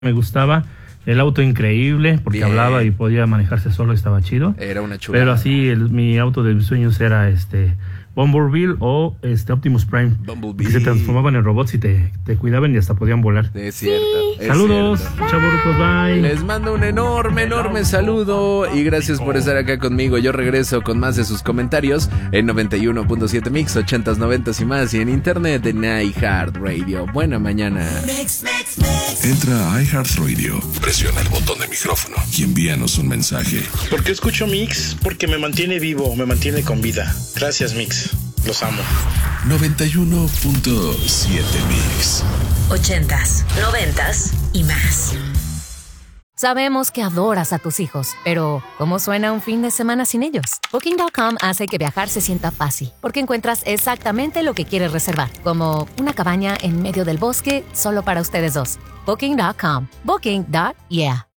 Me gustaba. El auto increíble, porque Bien. Hablaba y podía manejarse solo, estaba chido. Era una chulada. Pero así, mi auto de mis sueños era Bumblebee o Optimus Prime. Bumblebee. Que se transformaban en robots y te cuidaban y hasta podían volar. Es cierto. Es Saludos, cierto. chavorrucos, bye. Les mando un enorme saludo y gracias por estar acá conmigo. Yo regreso con más de sus comentarios en 91.7 Mix, 80s, 90s y más, y en internet en iHeartRadio. Buena mañana. Entra a iHeartRadio, presiona el botón de micrófono y envíanos un mensaje. ¿Por qué escucho Mix? Porque me mantiene vivo, me mantiene con vida. Gracias, Mix. Los amo. 91.7 Mix. 80s, 90s y más. Sabemos que adoras a tus hijos, pero ¿cómo suena un fin de semana sin ellos? Booking.com hace que viajar se sienta fácil, porque encuentras exactamente lo que quieres reservar, como una cabaña en medio del bosque solo para ustedes dos. Booking.com. Booking.yeah.